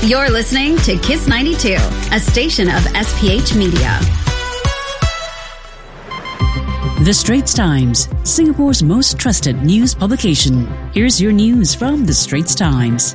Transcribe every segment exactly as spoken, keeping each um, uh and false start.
You're listening to Kiss ninety-two, a station of S P H Media. The Straits Times, Singapore's most trusted news publication. Here's your news from The Straits Times.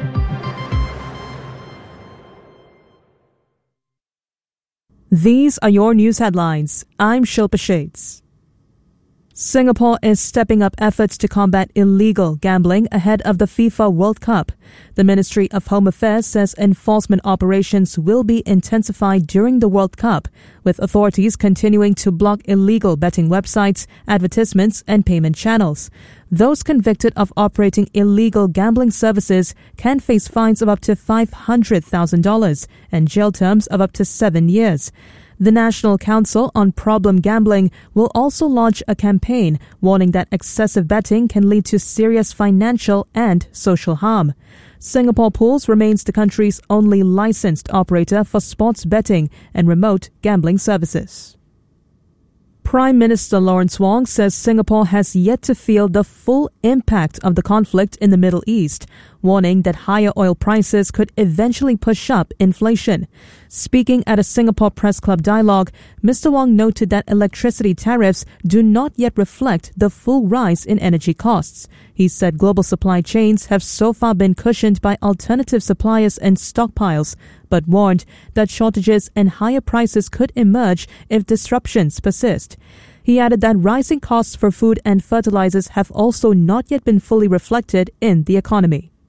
These are your news headlines. I'm Shilpa Shades. Singapore is stepping up efforts to combat illegal gambling ahead of the FIFA World Cup. The Ministry of Home Affairs says enforcement operations will be intensified during the World Cup, with authorities continuing to block illegal betting websites, advertisements, and payment channels. Those convicted of operating illegal gambling services can face fines of up to five hundred thousand dollars and jail terms of up to seven years. The National Council on Problem Gambling will also launch a campaign warning that excessive betting can lead to serious financial and social harm. Singapore Pools remains the country's only licensed operator for sports betting and remote gambling services. Prime Minister Lawrence Wong says Singapore has yet to feel the full impact of the conflict in the Middle East, warning that higher oil prices could eventually push up inflation. Speaking at a Singapore Press Club dialogue, Mister Wong noted that electricity tariffs do not yet reflect the full rise in energy costs. He said global supply chains have so far been cushioned by alternative suppliers and stockpiles, but warned that shortages and higher prices could emerge if disruptions persist. He added that rising costs for food and fertilizers have also not yet been fully reflected in the economy.